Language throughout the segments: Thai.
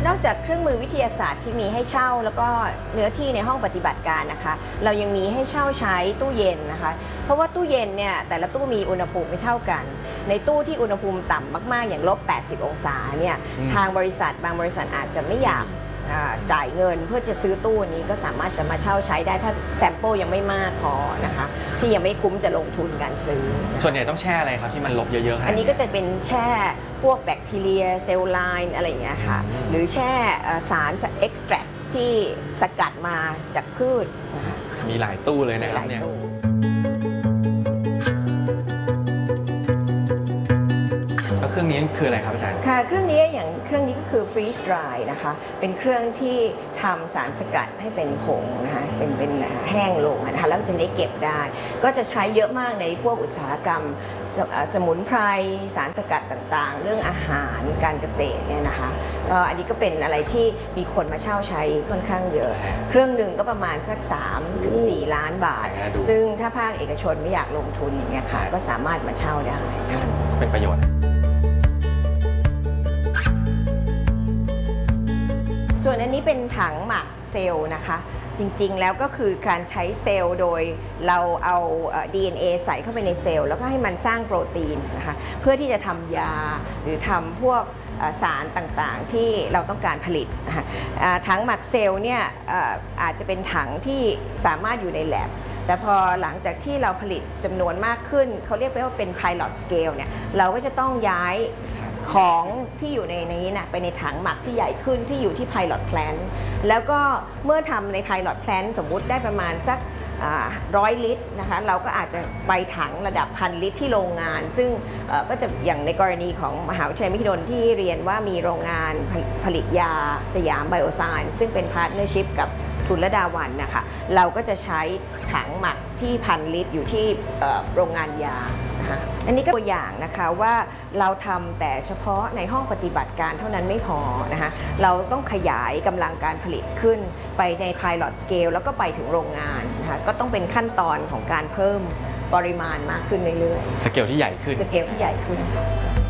อกจากเครื่องมือวิทยาศาสตร์ที่มีให้เช่าแล้วก็เนื้อที่ในห้องปฏิบัติการนะคะเรายังมีให้เช่าใช้ตู้เย็นนะคะเพราะว่าตู้เย็นเนี่ยแต่ละตู้มีอุณหภูมิไม่เท่ากันในตู้ที่อุณหภูมิต่ำมากๆอย่าง-80 องศาเนี่ยทางบริษัทบางบริษัทอาจจะไม่อยากจ่ายเงินเพื่อจะซื้อตู้นี้ก็สามารถจะมาเช่าใช้ได้ถ้าแซมเปิลยังไม่มากพอนะคะที่ยังไม่คุ้มจะลงทุนการซื้อส่วนใหญ่ต้องแช่อะไรครับที่มันลบเยอะๆอันนี้ก็จะเป็นแช่พวกแบคทีเรียเซลล์ไลน์อะไรอย่างเงี้ยค่ะหรือแช่สารเอ็กซ์แทรคที่สกัดมาจากพืชนะคะมีหลายตู้เลยนะครับเนี่ยเครื่องนี้คืออะไรครับอาจารย์ค่ะเครื่องนี้อย่างเครื่องนี้ก็คือ freeze dry นะคะเป็นเครื่องที่ทำสารสกัดให้เป็นผงนะคะเป็นแห้งลงนะคะแล้วจะได้เก็บได้ก็จะใช้เยอะมากในพวกอุตสาหกรรมสมุนไพรสารสกัดต่างๆเรื่องอาหารการเกษตรเนี่ยนะคะอันนี้ก็เป็นอะไรที่มีคนมาเช่าใช้ค่อนข้างเยอะเครื่องหนึ่งก็ประมาณสัก3-4 ล้านบาทซึ่งถ้าภาคเอกชนไม่อยากลงทุนอย่างเงี้ยค่ะก็สามารถมาเช่าได้เป็นประโยชน์ส่วนอันนี้เป็นถังหมักเซลล์นะคะจริงๆแล้วก็คือการใช้เซลล์โดยเราเอา DNA ใส่เข้าไปในเซลล์แล้วก็ให้มันสร้างโปรตีนนะคะเพื่อที่จะทำยาหรือทำพวกสารต่างๆที่เราต้องการผลิตถังหมักเซลล์เนี่ยอาจจะเป็นถังที่สามารถอยู่ในแลบแต่พอหลังจากที่เราผลิตจำนวนมากขึ้นเขาเรียกว่าเป็น pilot scale เนี่ยเราก็จะต้องย้ายของที่อยู่ในนี้นะไปในถังหมักที่ใหญ่ขึ้นที่อยู่ที่ pilot plant แล้วก็เมื่อทำใน pilot plant สมมุติได้ประมาณสัก100 ลิตรนะคะเราก็อาจจะไปถังระดับ1,000 ลิตรที่โรงงานซึ่งก็จะอย่างในกรณีของมหาวิทยาลัยมหิดลที่เรียนว่ามีโรงงานผลิตยาสยามไบโอไซน์ซึ่งเป็นพาร์ทเนอร์ชิพกับทุนระดาวันนะคะเราก็จะใช้ถังหมักที่1,000 ลิตรอยู่ที่โรงงานยานะคะอันนี้ก็ตัวอย่างนะคะว่าเราทำแต่เฉพาะในห้องปฏิบัติการเท่านั้นไม่พอนะคะเราต้องขยายกำลังการผลิตขึ้นไปใน pilot scale แล้วก็ไปถึงโรงงานนะคะก็ต้องเป็นขั้นตอนของการเพิ่มปริมาณมากขึ้นเรื่อยๆสเกลที่ใหญ่ขึ้นสเกลที่ใหญ่ขึ้นค่ะ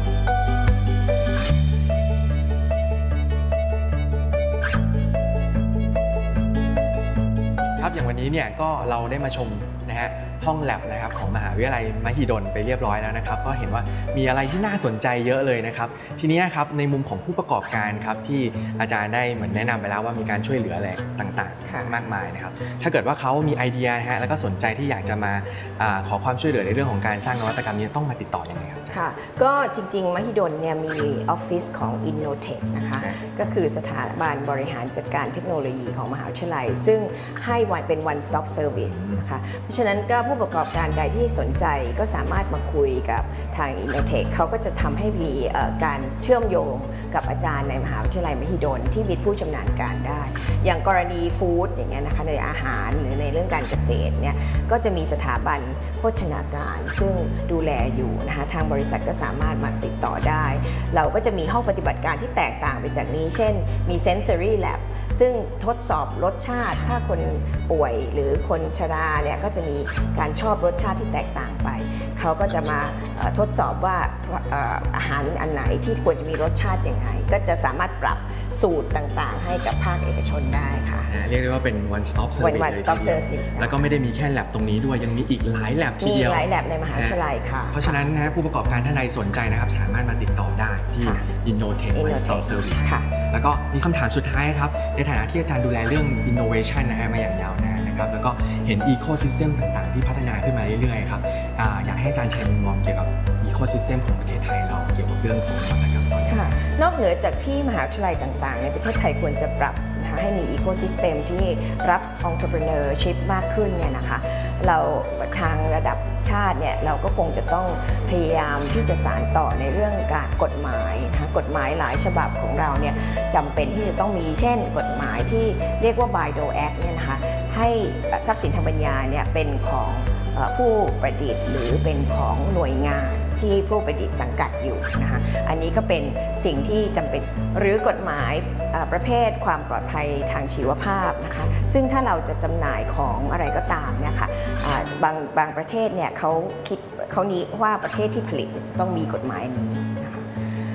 ครับอย่างวันนี้เนี่ยก็เราได้มาชมนะฮะห้องแลบนะครับของมหาวิทยาลัยมหิดลไปเรียบร้อยแล้วนะครับก็เห็นว่ามีอะไรที่น่าสนใจเยอะเลยนะครับทีนี้ครับในมุมของผู้ประกอบการครับที่อาจารย์ได้เหมือนแนะนำไปแล้วว่ามีการช่วยเหลืออะไรต่างๆมากมายนะครับถ้าเกิดว่าเขามีไอเดียฮะแล้วก็สนใจที่อยากจะมาขอความช่วยเหลือในเรื่องของการสร้างนวัตกรรมนี้ต้องมาติดต่อยังไงครับค่ะก็จริงๆมหิดลเนี่ยมีออฟฟิศของ Innotech นะคะก็คือสถาบันบริหารจัดการเทคโนโลยีของมหาวิทยาลัยซึ่งให้เป็น one stop service นะคะเพราะฉะนั้นก็ผู้ประกอบการใดที่สนใจก็สามารถมาคุยกับทาง Innotech เขาก็จะทำให้มีการเชื่อมโยงกับอาจารย์ในมหาวิทยาลัยมหิดลที่มีผู้ชำนาญการได้อย่างกรณีฟู้ดอย่างเงี้ยนะคะในอาหารหรือในเรื่องการเกษตรเนี่ยก็จะมีสถาบันโภชนาการซึ่งดูแลอยู่นะคะทางบริษัทก็สามารถมาติดต่อได้เราก็จะมีห้องปฏิบัติการที่แตกต่างไปจากนี้เช่นมี Sensory Lab ซึ่งทดสอบรสชาติถ้าคนป่วยหรือคนชราเนี่ยก็จะมีการชอบรสชาติที่แตกต่างไปเขาก็จะมาทดสอบว่าอาหารอันไหนที่ควรจะมีรสชาติยังไงก็จะสามารถปรับสูตรต่างๆให้กับภาคเอกชนได้ค่ะเรียกได้ว่าเป็น one stop service แล้วก็ไม่ได้มีแค่ lab ตรงนี้ด้วยยังมีอีกหลาย lab ทีเดียวมีหลาย lab ในมหาวิทยาลัยค่ะเพราะฉะนั้นนะผู้ประกอบการท่านใดสนใจนะครับสามารถมาติดต่อได้ที่ Innotech one stop service แล้วก็มีคำถามสุดท้ายครับในฐานะที่อาจารย์ดูแลเรื่อง innovation นะฮะมาอย่างยาวนานนะครับแล้วก็เห็น ecosystem ต่างๆที่พัฒนาขึ้นมาเรื่อยๆครับอยากให้อาจารย์แชร์มุมมองเกี่ยวกับ ecosystem ของประเทศไทยเราเกี่ยวกับเรื่องของนวัตกรรมนอกเหนือจากที่มหาวิทยาลัยต่างๆในประเทศไทยควรจะปรับให้มี ecosystem ที่รับ entrepreneurship มากขึ้นเนี่ยนะคะเราทางระดับชาติเนี่ยเราก็คงจะต้องพยายามที่จะสานต่อในเรื่องการกฎหมายนะคะกฎหมายหลายฉบับของเราเนี่ยจำเป็นที่จะต้องมีเช่นกฎหมายที่เรียกว่า BIDO Act เนี่ยนะคะให้ทรัพย์สินทางปัญญาเนี่ยเป็นของผู้ประดิษฐ์หรือเป็นของหน่วยงานที่ผู้ประดิษฐ์สังกัดอยู่นะคะอันนี้ก็เป็นสิ่งที่จำเป็นหรือกฎหมายประเภทความปลอดภัยทางชีวภาพนะคะซึ่งถ้าเราจะจำหน่ายของอะไรก็ตามเนี่ยค่ะบางประเทศเนี่ยเขานี้ว่าประเทศที่ผลิตจะต้องมีกฎหมายนี้นะคะ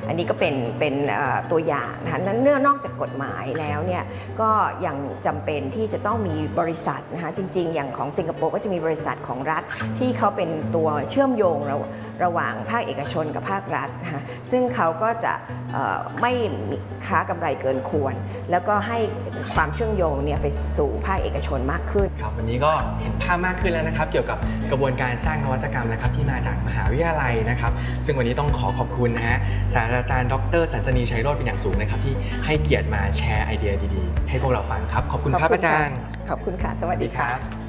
อันนี้ก็เป็นตัวอย่างนะคะนั้นนอกจากกฎหมายแล้วเนี่ยก็ยังจำเป็นที่จะต้องมีบริษัทนะคะจริงๆอย่างของสิงคโปร์ก็จะมีบริษัทของรัฐที่เขาเป็นตัวเชื่อมโยงระหว่างภาคเอกชนกับภาครัฐนะคะซึ่งเขาก็จะไม่ค้ากำไรเกินควรแล้วก็ให้ความเชื่อมโยงเนี่ยไปสู่ภาคเอกชนมากขึ้นครับวันนี้ก็เห็นภาพมากขึ้นแล้วนะครับเกี่ยวกับกระบวนการสร้างนวัตกรรมนะครับที่มาจากมหาวิทยาลัยนะครับซึ่งวันนี้ต้องขอบคุณนะฮะศาสตราจารย์ดร.สันสนีชัยโรจน์เป็นอย่างสูงนะครับที่ให้เกียรติมาแชร์ไอเดียดีๆให้พวกเราฟังครับขอบคุณครับอาจารย์ขอบคุณค่ะสวัสดีค่ะ